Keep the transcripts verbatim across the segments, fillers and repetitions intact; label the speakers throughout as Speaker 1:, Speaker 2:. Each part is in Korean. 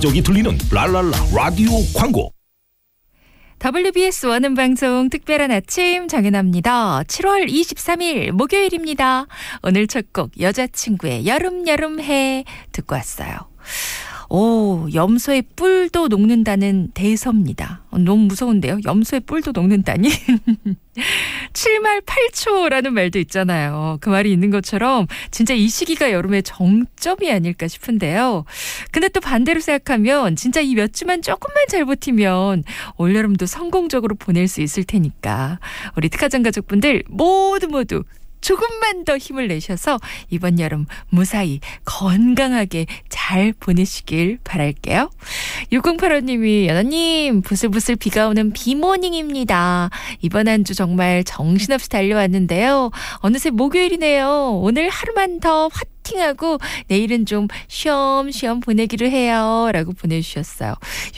Speaker 1: 여기저기 들리는 랄랄라 라디오 광고.
Speaker 2: 더블유비에스 원음 방송 특별한 아침 정연아입니다. 칠월 이십삼일 목요일입니다. 오늘 첫 곡 여자친구의 여름 여름해 듣고 왔어요. 오, 염소의 뿔도 녹는다는 대서입니다. 어, 너무 무서운데요. 염소의 뿔도 녹는다니. 칠말 팔초라는 말도 있잖아요. 그 말이 있는 것처럼 진짜 이 시기가 여름의 정점이 아닐까 싶은데요. 근데 또 반대로 생각하면 진짜 이 몇 주만 조금만 잘 버티면 올여름도 성공적으로 보낼 수 있을 테니까 우리 특화장 가족분들 모두 모두 조금만 더 힘을 내셔서 이번 여름 무사히 건강하게 잘 보내시길 바랄게요. 육공팔오님이 연아님 부슬부슬 비가 오는 비모닝입니다. 이번 한 주 정말 정신없이 달려왔는데요. 어느새 목요일이네요. 오늘 하루만 더 화이팅하고 내일은 좀 쉬엄쉬엄 보내기로 해요. 라고 보내주셨어요.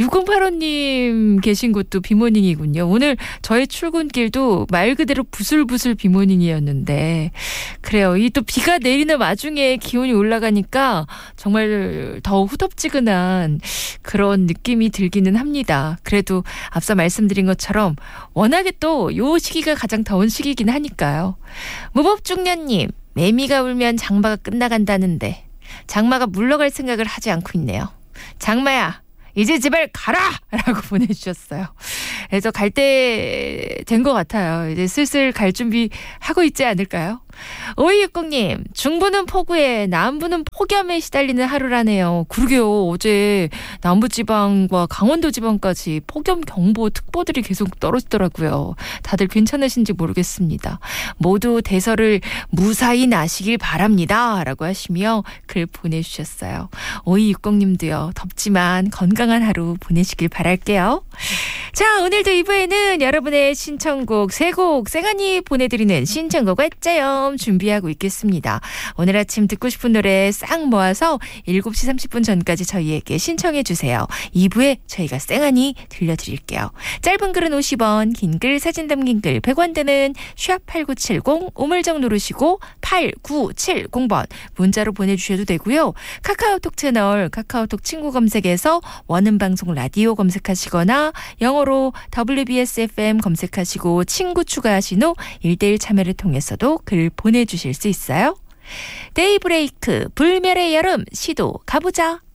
Speaker 2: 육공팔오님 계신 곳도 비모닝이군요. 오늘 저의 출근길도 말 그대로 부슬부슬 비모닝이었는데 그래요. 이 또 비가 내리는 와중에 기온이 올라가니까 정말 더 후덥지근한 그런 느낌이 들기는 합니다. 그래도 앞서 말씀드린 것처럼 워낙에 또 요 시기가 가장 더운 시기긴 하니까요. 무법중년님, 매미가 울면 장마가 끝나간다는데 장마가 물러갈 생각을 하지 않고 있네요. 장마야, 이제 제발 가라! 라고 보내주셨어요. 그래서 갈 때 된 것 같아요. 이제 슬슬 갈 준비 하고 있지 않을까요? 오이육공님, 중부는 폭우에 남부는 폭염에 시달리는 하루라네요. 그러게요. 어제 남부지방과 강원도지방까지 폭염경보 특보들이 계속 떨어지더라고요. 다들 괜찮으신지 모르겠습니다. 모두 대설을 무사히 나시길 바랍니다. 라고 하시며 글 보내주셨어요. 오이육공님도요. 덥지만 건강한 하루 보내시길 바랄게요. 자, 오늘도 이 부에는 여러분의 신청곡 세 곡 쌩하니 보내드리는 신청곡 외자요 준비하고 있겠습니다. 오늘 아침 듣고 싶은 노래 싹 모아서 일곱 시 삼십 분 전까지 저희에게 신청해 주세요. 이 부에 저희가 쌩하니 들려드릴게요. 짧은 글은 오십 원, 긴 글 사진 담긴 글 백 원 되는 샵 팔구칠공 우물정 누르시고 팔구칠공 번 문자로 보내주셔도 되고요. 카카오톡 채널 카카오톡 친구 검색에서 원음방송 라디오 검색하시거나 영어로 더블유비에스 에프엠 검색하시고 친구 추가하신 후 일 대일 참여를 통해서도 글 보내주실 수 있어요. 데이브레이크 불멸의 여름 시도 가보자.